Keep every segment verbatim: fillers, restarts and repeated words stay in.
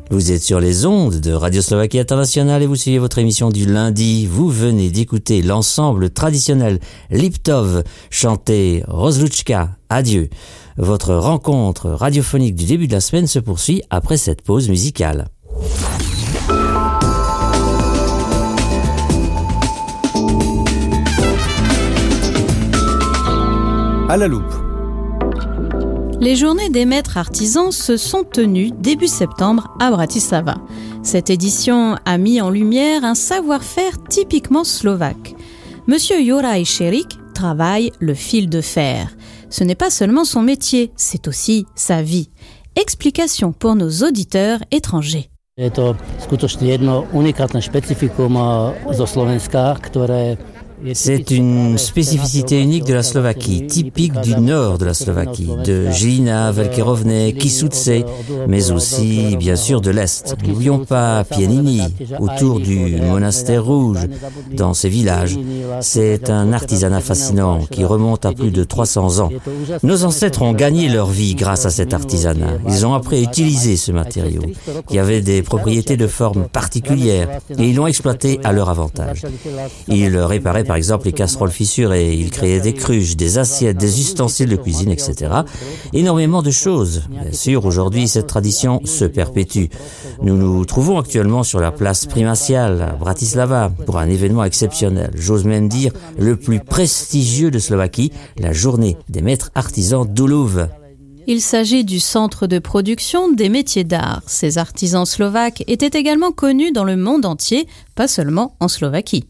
Vous êtes sur les ondes de Radio Slovaquie Internationale et vous suivez votre émission du lundi. Vous venez d'écouter l'ensemble traditionnel Liptov chanter Rozluchka, adieu. Votre rencontre radiophonique du début de la semaine se poursuit après cette pause musicale. À la loupe. Les journées des maîtres artisans se sont tenues début septembre à Bratislava. Cette édition a mis en lumière un savoir-faire typiquement slovaque. Monsieur Juraj Šerik travaille le fil de fer. Ce n'est pas seulement son métier, c'est aussi sa vie. Explication pour nos auditeurs étrangers. Je to skutočne jedno unikátne špecifikum zo Slovenska, ktoré C'est une spécificité unique de la Slovaquie, typique du nord de la Slovaquie, de Žilina, Veľké, Kisuce, mais aussi, bien sûr, de l'est. N'oublions pas Pieniny, autour du monastère rouge, dans ces villages. C'est un artisanat fascinant qui remonte à plus de trois cents ans. Nos ancêtres ont gagné leur vie grâce à cet artisanat. Ils ont appris à utiliser ce matériau, qui avait des propriétés de forme particulières, et ils l'ont exploité à leur avantage. Ils réparaient par exemple les casseroles fissurées, ils créaient des cruches, des assiettes, des ustensiles de cuisine, et cetera. Énormément de choses. Bien sûr, aujourd'hui, cette tradition se perpétue. Nous nous trouvons actuellement sur la place primatiale à Bratislava pour un événement exceptionnel. J'ose même dire le plus prestigieux de Slovaquie, la journée des maîtres artisans d'Ulov. Il s'agit du centre de production des métiers d'art. Ces artisans slovaques étaient également connus dans le monde entier, pas seulement en Slovaquie.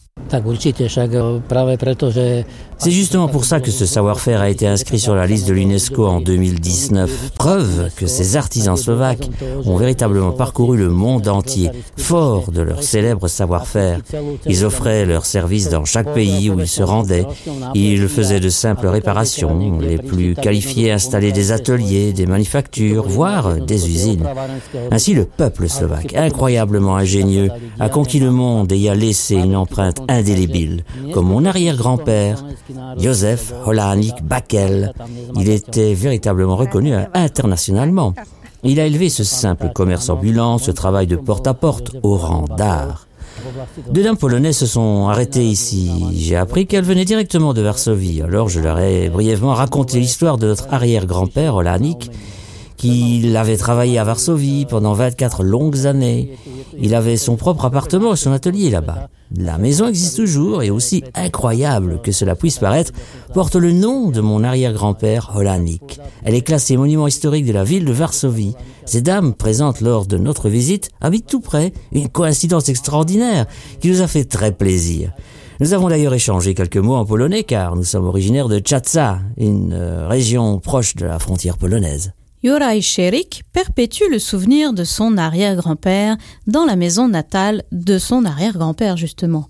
C'est justement pour ça que ce savoir-faire a été inscrit sur la liste de l'UNESCO en deux mille dix-neuf. Preuve que ces artisans slovaques ont véritablement parcouru le monde entier, forts de leur célèbre savoir-faire. Ils offraient leurs services dans chaque pays où ils se rendaient. Ils faisaient de simples réparations. Les plus qualifiés installaient des ateliers, des manufactures, voire des usines. Ainsi, le peuple slovaque, incroyablement ingénieux, a conquis le monde et y a laissé une empreinte indélébile, comme mon arrière-grand-père, Józef Holánik Bakel. Il était véritablement reconnu internationalement. Il a élevé ce simple commerce ambulant, ce travail de porte-à-porte au rang d'art. Deux dames polonaises se sont arrêtées ici. J'ai appris qu'elles venaient directement de Varsovie. Alors je leur ai brièvement raconté l'histoire de notre arrière-grand-père Holánik, qu'il avait travaillé à Varsovie pendant vingt-quatre longues années. Il avait son propre appartement et son atelier là-bas. La maison existe toujours et aussi incroyable que cela puisse paraître, porte le nom de mon arrière-grand-père Holánik. Elle est classée monument historique de la ville de Varsovie. Ces dames présentes lors de notre visite habitent tout près, une coïncidence extraordinaire qui nous a fait très plaisir. Nous avons d'ailleurs échangé quelques mots en polonais car nous sommes originaires de Czadza, une euh, région proche de la frontière polonaise. Juraj Šerik perpétue le souvenir de son arrière-grand-père dans la maison natale de son arrière-grand-père, justement.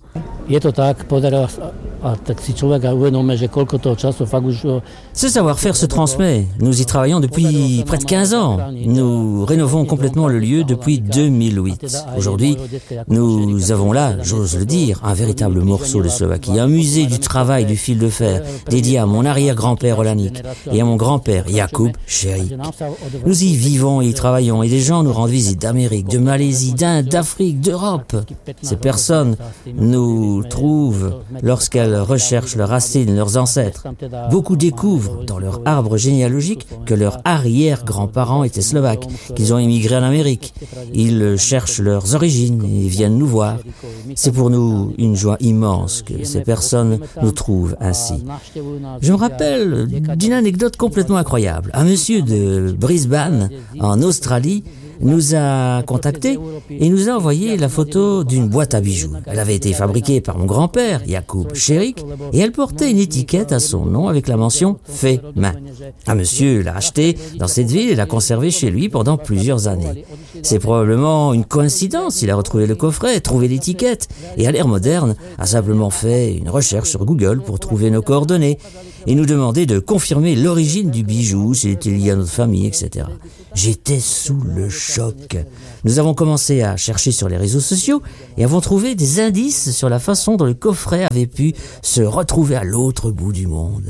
Ce savoir-faire se transmet. Nous y travaillons depuis près de quinze ans. Nous rénovons complètement le lieu depuis deux mille huit. Aujourd'hui, nous avons là, j'ose le dire, un véritable morceau de Slovaquie, un musée du travail du fil de fer, dédié à mon arrière-grand-père Holánik et à mon grand-père Jakub Šerik. Nous y vivons et y travaillons et des gens nous rendent visite d'Amérique, de Malaisie, d'Inde, d'Afrique, d'Europe. Ces personnes nous trouvent lorsqu'elles recherchent leurs racines, leurs ancêtres. Beaucoup découvrent dans leur arbre généalogique que leurs arrière-grands-parents étaient slovaques, qu'ils ont émigré en Amérique. Ils cherchent leurs origines et viennent nous voir. C'est pour nous une joie immense que ces personnes nous trouvent ainsi. Je me rappelle d'une anecdote complètement incroyable. Un monsieur de Brisbane, en Australie, nous a contactés et nous a envoyé la photo d'une boîte à bijoux. Elle avait été fabriquée par mon grand-père, Jakub Šerik, et elle portait une étiquette à son nom avec la mention « fait main ». Un monsieur l'a achetée dans cette ville et l'a conservée chez lui pendant plusieurs années. C'est probablement une coïncidence, il a retrouvé le coffret, trouvé l'étiquette, et à l'ère moderne, a simplement fait une recherche sur Google pour trouver nos coordonnées et nous demander de confirmer l'origine du bijou, s'il était lié à notre famille, et cetera. J'étais sous le choc. Nous avons commencé à chercher sur les réseaux sociaux et avons trouvé des indices sur la façon dont le coffret avait pu se retrouver à l'autre bout du monde.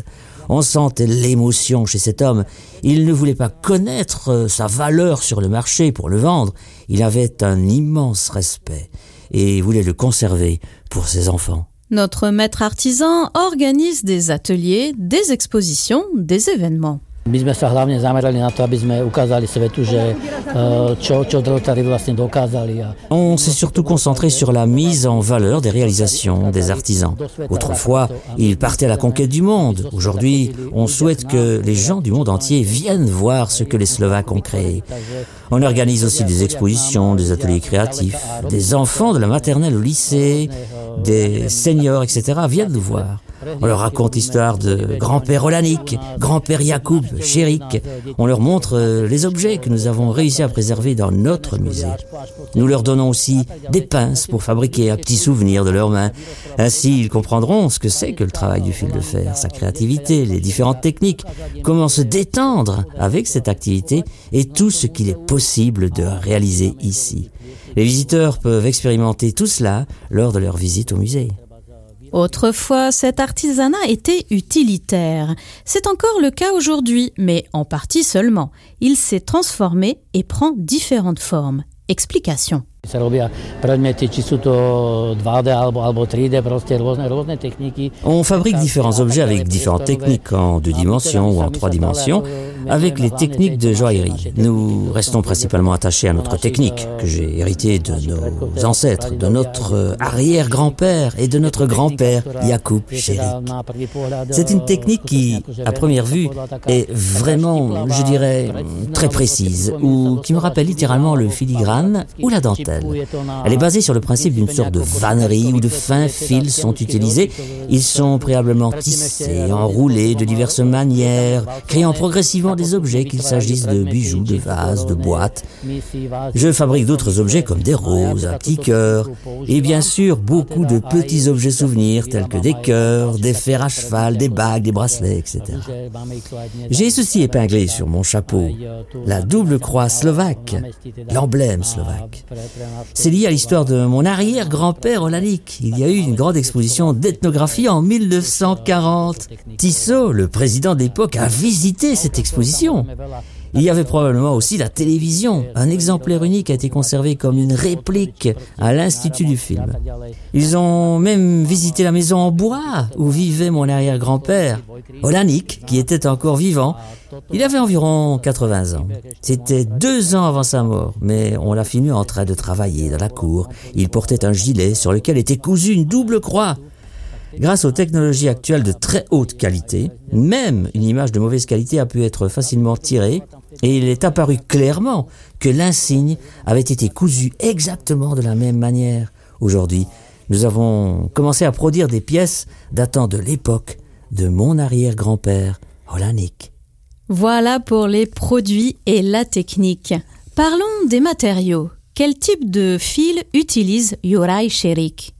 On sentait l'émotion chez cet homme. Il ne voulait pas connaître sa valeur sur le marché pour le vendre. Il avait un immense respect et voulait le conserver pour ses enfants. Notre maître artisan organise des ateliers, des expositions, des événements. My sme sa hlavne zamerali na to, aby sme ukázali svetu, že čo, čo drôtari vlastne dokázali. On s'est surtout concentré sur la mise en valeur des réalisations des artisans. Autrefois, ils partaient à la conquête du monde. Aujourd'hui, on souhaite que les gens du monde entier viennent voir ce que les Slovaques ont créé. On organise aussi des expositions, des ateliers créatifs. Des enfants de la maternelle au lycée, des seniors, et cetera viennent nous voir. On leur raconte l'histoire de grand-père Olanik, grand-père Jakub, Chérik. On leur montre les objets que nous avons réussi à préserver dans notre musée. Nous leur donnons aussi des pinces pour fabriquer un petit souvenir de leurs mains. Ainsi, ils comprendront ce que c'est que le travail du fil de fer, sa créativité, les différentes techniques, comment se détendre avec cette activité et tout ce qu'il est possible de réaliser ici. Les visiteurs peuvent expérimenter tout cela lors de leur visite au musée. Autrefois, cet artisanat était utilitaire. C'est encore le cas aujourd'hui, mais en partie seulement. Il s'est transformé et prend différentes formes. Explication. On fabrique différents objets avec différentes techniques en deux dimensions ou en trois dimensions, avec les techniques de joaillerie. Nous restons principalement attachés à notre technique, que j'ai héritée de nos ancêtres, de notre arrière-grand-père et de notre grand-père, Jakub Chérik. C'est une technique qui, à première vue, est vraiment, je dirais, très précise, ou qui me rappelle littéralement le filigrane ou la dentelle. Elle est basée sur le principe d'une sorte de vannerie où de fins fils sont utilisés. Ils sont préalablement tissés, enroulés de diverses manières, créant progressivement des objets, qu'il s'agisse de bijoux, de vases, de boîtes. Je fabrique d'autres objets comme des roses, un petit cœur, et bien sûr beaucoup de petits objets souvenirs tels que des cœurs, des fers à cheval, des bagues, des bracelets, et cetera. J'ai ceci épinglé sur mon chapeau, la double croix slovaque, l'emblème slovaque. C'est lié à l'histoire de mon arrière-grand-père Olanik. Il y a eu une grande exposition d'ethnographie en mille neuf cent quarante. Tissot, le président de l'époque, a visité cette exposition. Il y avait probablement aussi la télévision. Un exemplaire unique a été conservé comme une réplique à l'Institut du film. Ils ont même visité la maison en bois où vivait mon arrière-grand-père, Olanik, qui était encore vivant. Il avait environ quatre-vingts ans. C'était deux ans avant sa mort, mais on l'a filmé en train de travailler dans la cour. Il portait un gilet sur lequel était cousue une double croix. Grâce aux technologies actuelles de très haute qualité, même une image de mauvaise qualité a pu être facilement tirée et il est apparu clairement que l'insigne avait été cousu exactement de la même manière. Aujourd'hui, nous avons commencé à produire des pièces datant de l'époque de mon arrière-grand-père, Olanik. Voilà pour les produits et la technique. Parlons des matériaux. Quel type de fil utilise Juraj Chérik?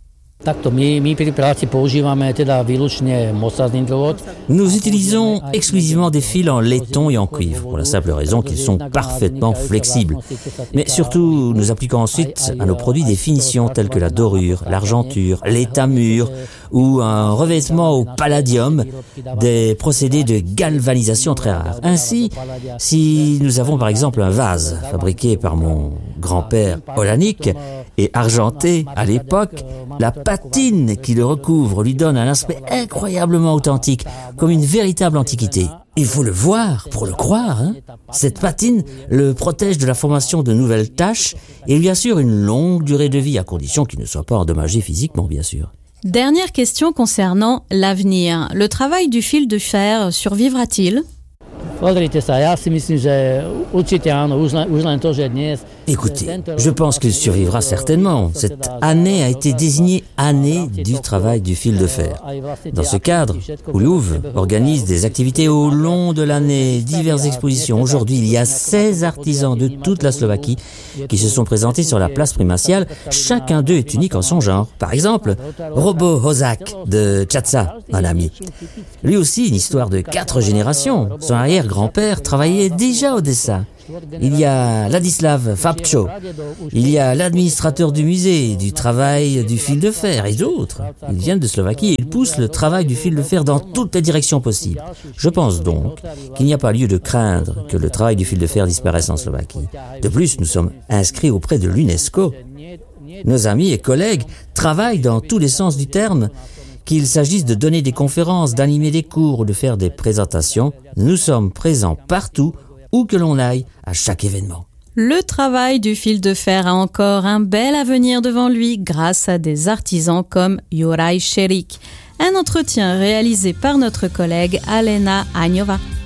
Nous utilisons exclusivement des fils en laiton et en cuivre, pour la simple raison qu'ils sont parfaitement flexibles. Mais surtout, nous appliquons ensuite à nos produits des finitions telles que la dorure, l'argenture, l'étamure ou un revêtement au palladium, des procédés de galvanisation très rares. Ainsi, si nous avons par exemple un vase fabriqué par mon grand-père Olanik et argenté à l'époque, la patine qui le recouvre lui donne un aspect incroyablement authentique, comme une véritable antiquité. Il faut le voir pour le croire. Hein. Cette patine le protège de la formation de nouvelles taches et lui assure une longue durée de vie, à condition qu'il ne soit pas endommagé physiquement, bien sûr. Dernière question concernant l'avenir. Le travail du fil de fer survivra-t-il ? Écoutez, je pense qu'il survivra certainement. Cette année a été désignée année du travail du fil de fer. Dans ce cadre, Uliów organise des activités au long de l'année, diverses expositions. Aujourd'hui, il y a seize artisans de toute la Slovaquie qui se sont présentés sur la place primatiale. Chacun d'eux est unique en son genre. Par exemple, Robo Hozak de Tchatsa, un ami. Lui aussi, une histoire de quatre générations. Son arrière-grand-père travaillait déjà au dessin. Il y a Ladislav Fabčo, il y a l'administrateur du musée, du travail du fil de fer et d'autres. Ils viennent de Slovaquie et ils poussent le travail du fil de fer dans toutes les directions possibles. Je pense donc qu'il n'y a pas lieu de craindre que le travail du fil de fer disparaisse en Slovaquie. De plus, nous sommes inscrits auprès de l'UNESCO. Nos amis et collègues travaillent dans tous les sens du terme. Qu'il s'agisse de donner des conférences, d'animer des cours ou de faire des présentations, nous sommes présents partout, où que l'on aille, à chaque événement. Le travail du fil de fer a encore un bel avenir devant lui grâce à des artisans comme Juraj Šerik. Un entretien réalisé par notre collègue Alena Aňová.